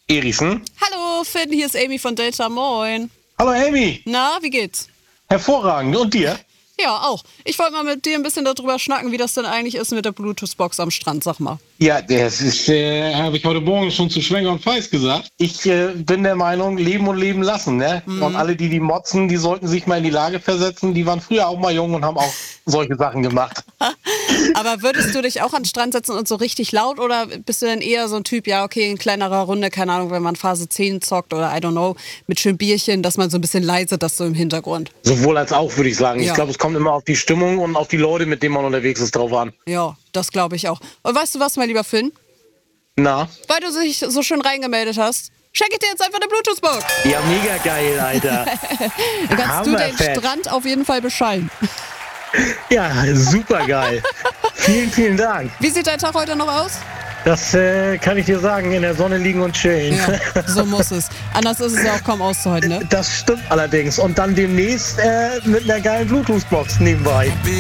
Erichsen. Hallo Finn, hier ist Amy von Delta, moin. Hallo Amy. Na, wie geht's? Hervorragend. Und dir? Ja, auch. Ich wollte mal mit dir ein bisschen darüber schnacken, wie das denn eigentlich ist mit der Bluetooth-Box am Strand, sag mal. Ja, das ist, habe ich heute Morgen schon zu Schwenger und Feist gesagt. Ich bin der Meinung, leben und leben lassen, ne? Und alle, die motzen, die sollten sich mal in die Lage versetzen. Die waren früher auch mal jung und haben auch solche Sachen gemacht. Aber würdest du dich auch an den Strand setzen und so richtig laut oder bist du denn eher so ein Typ, ja okay, in kleinerer Runde, keine Ahnung, wenn man Phase 10 zockt oder I don't know, mit schön Bierchen, dass man so ein bisschen leise das so im Hintergrund? Sowohl als auch, würde ich sagen. Ja. Ich glaube, es kommt immer auf die Stimmung und auf die Leute, mit denen man unterwegs ist, drauf an. Ja, das glaube ich auch. Und weißt du was, mein lieber Finn? Na? Weil du dich so schön reingemeldet hast, schenke ich dir jetzt einfach eine Bluetooth-Box. Ja, mega geil, Alter. Dann kannst du den Hammerfett. Strand auf jeden Fall beschallen. Ja, super geil. Vielen, vielen Dank. Wie sieht dein Tag heute noch aus? Das kann ich dir sagen, in der Sonne liegen und chillen. Ja, so muss es. Anders ist es ja auch kaum auszuhalten, ne? Das stimmt allerdings. Und dann demnächst mit einer geilen Bluetooth-Box nebenbei.